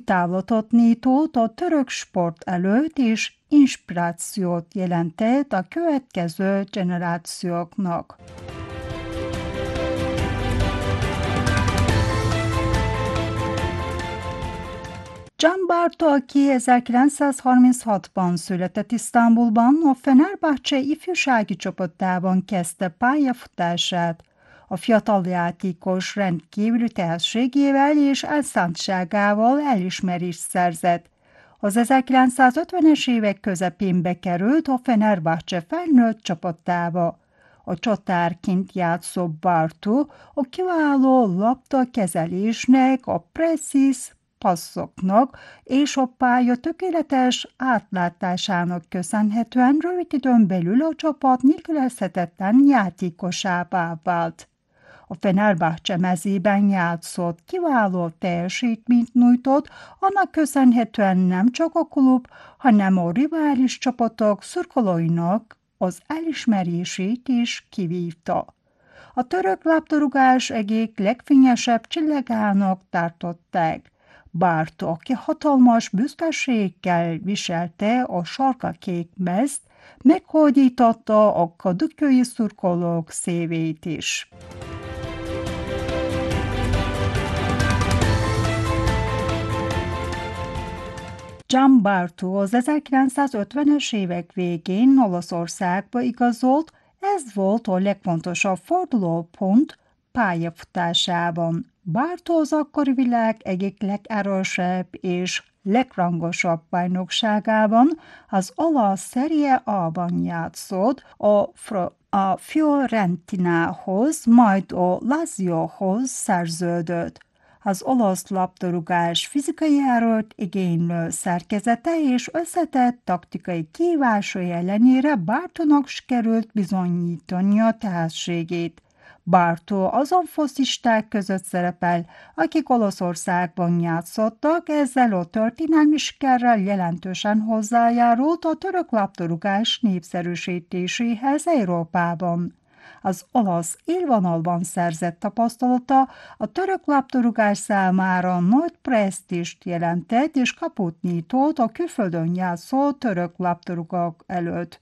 távlatot nyitott a török sport előtt, és inspirációt jelentett a következő generációknak. Can Bartu, aki 1936-ban született Isztambulban, a Fenerbahçe ifjúsági csapatában kezdte pályafutását. A fiatal játékos rendkívüli tehetségével és elszántságával elismerést szerzett. Az 1950-es évek közepén bekerült a Fenerbahçe felnőtt csapatába. A csatárként játszó Bartu a kiváló labdakezelésnek, a precíz passzoknak és a pálya tökéletes átlátásának köszönhetően rövid időn belül a csapat nélkülözhetetlen játékosává vált. A Fenerbahçe mezében játszott, kiváló teljesítményt nyújtott, annak köszönhetően nem csak a klub, hanem a rivális csapatok szurkolóinak az elismerését is kivívta. A török labdarúgás egyik legfényesebb csillagának tartották. Bartu, aki hatalmas büszkeséggel viselte a sarkakék mezt, meghódította a kadıköyi szurkolók szívét is. Can Bartu az 1950-es évek végén Olaszországba igazolt, ez volt a legfontosabb fordulópont pályafutásában. Bartu az akkori világ egyik legerősebb és legrangosabb bajnokságában, az olasz Serie A-ban játszott, a Fiorentinához, majd a Laziohoz szerződött. Az olasz labdarúgás fizikai erőt igénylő szerkezete és összetett taktikai kihívásai ellenére Bartunak sikerült bizonyítani a tehetségét. Bartu azon focisták között szerepel, akik Olaszországban játszottak, ezzel a történelmi sikerrel jelentősen hozzájárult a török labdarúgás népszerűsítéséhez Európában. Az olasz élvonalban szerzett tapasztalata a török labdarúgás számára nagy presztízst jelentett és kaput nyitott a külföldön játszó török labdarúgók előtt.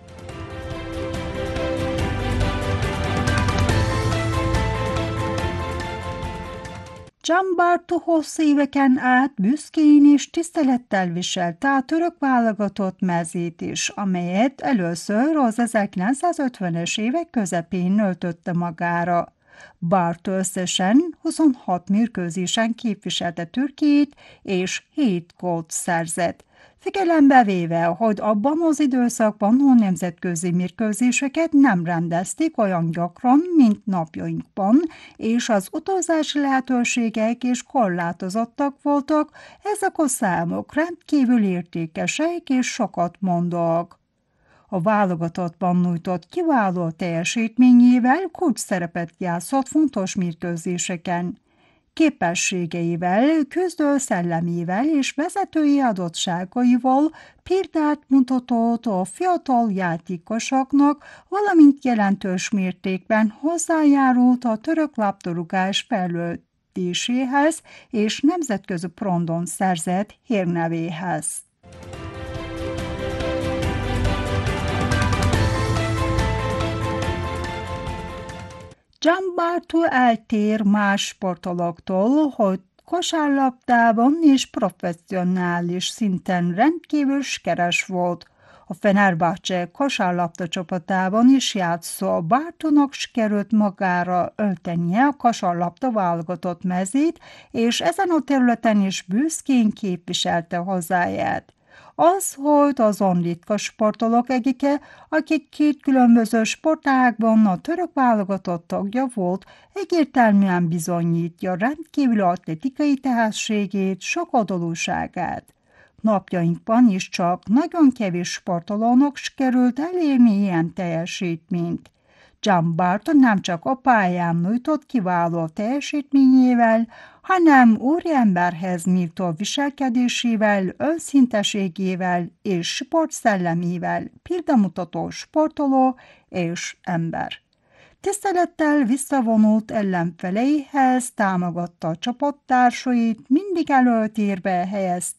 Can Bartu hosszú éveken át büszkén és tisztelettel viselte a török válogatott mezét is, amelyet először az 1950-es évek közepén öltötte magára. Bartu összesen 26 mérkőzésen képviselte Türkiét, és 7 gólt szerzett. Figyelembe véve, hogy abban az időszakban a nemzetközi mérkőzéseket nem rendezték olyan gyakran, mint napjainkban, és az utazási lehetőségek is korlátozottak voltak, ezek a számok rendkívül értékesek és sokat mondóak. A válogatottban nyújtott kiváló teljesítményével kulcsszerepet játszott fontos mérkőzéseken. Képességeivel, küzdő szellemével és vezetői adottságaival példát mutatott a fiatal játékosoknak, valamint jelentős mértékben hozzájárult a török labdarúgás fejlődéséhez és nemzetközi fronton szerzett hírnevéhez. Can Bartu eltér más sportolóktól, hogy kosárlabdában és professzionális szinten rendkívül sikeres volt. A Fenerbahçe kosárlabda csapatában is játszó Bartunak sikerült magára öltenie a kosárlabda válogatott mezét, és ezen a területen is büszkén képviselte hazáját. Az, hogy azon ritka sportolók egyike, akik 2 különböző sportágban a török válogatott tagja volt, egyértelműen bizonyítja rendkívül atletikai tehetségét, sokoldalúságát. Napjainkban is csak nagyon kevés sportolónak sikerült elérni ilyen teljesítményt. Can Bartu nem csak a pályán nyújtott kiváló teljesítményével, hanem úriemberhez méltó viselkedésével, őszinteségével és sportszellemével példamutató sportoló és ember. Tisztelettel visszavonult ellenfeleihez támogatta a csapattársait, mindig előtérbe helyezte